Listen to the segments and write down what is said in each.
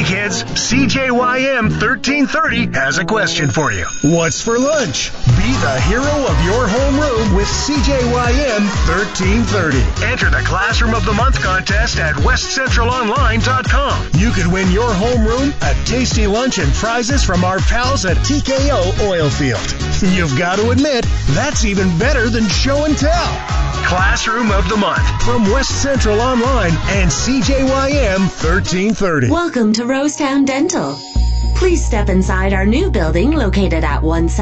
kids, CJYM 1330 has a question for you. What's for lunch? Be the hero of your homeroom with CJYM 1330. Enter the Classroom of the Month contest at westcentralonline.com. You could win your homeroom a tasty lunch and prizes from our pals at TKO Oilfield. You've got to admit, that's even better than show and tell. Classroom of the Month from West Central Online and CJYM 1330. Welcome to Rosetown Dental. Please step inside our new building located at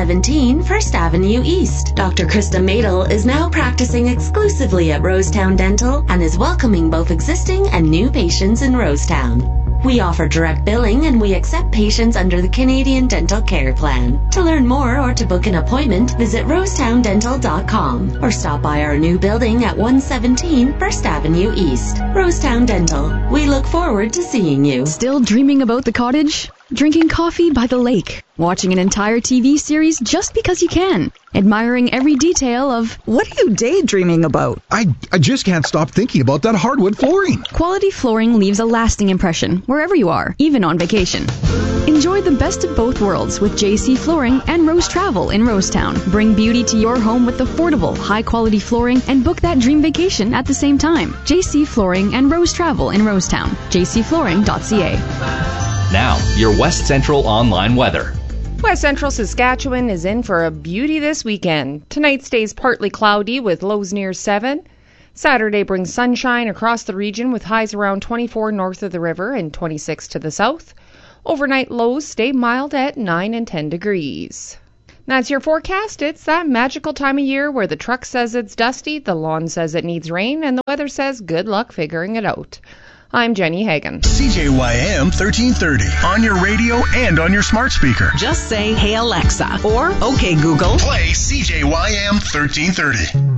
117 First Avenue East. Dr. Krista Madel is now practicing exclusively at Rosetown Dental and is welcoming both existing and new patients in Rosetown. We offer direct billing and we accept patients under the Canadian Dental Care Plan. To learn more or to book an appointment, visit rosetowndental.com or stop by our new building at 117 First Avenue East. Rosetown Dental. We look forward to seeing you. Still dreaming about the cottage? Drinking coffee by the lake? Watching an entire TV series just because you can? Admiring every detail of... What are you daydreaming about? I just can't stop thinking about that hardwood flooring. Quality flooring leaves a lasting impression wherever you are, even on vacation. Enjoy the best of both worlds with JC Flooring and Rose Travel in Rosetown. Bring beauty to your home with affordable, high-quality flooring and book that dream vacation at the same time. JC Flooring and Rose Travel in Rosetown. jcflooring.ca. Now, your West Central Online weather. West Central Saskatchewan is in for a beauty this weekend. Tonight stays partly cloudy with lows near 7. Saturday brings sunshine across the region with highs around 24 north of the river and 26 to the south. Overnight lows stay mild at 9 and 10 degrees. That's your forecast. It's that magical time of year where the truck says it's dusty, the lawn says it needs rain, and the weather says good luck figuring it out. I'm Jenny Hagan. CJYM 1330 on your radio and on your smart speaker. Just say, "Hey Alexa," or "Okay Google." Play CJYM 1330.